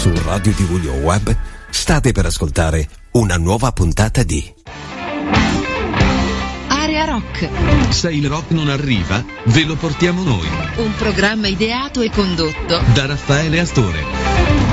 Su Radio Divulio Web state per ascoltare una nuova puntata di Area Rock. Se il rock non arriva, ve lo portiamo noi. Un programma ideato e condotto da Raffaele Astore.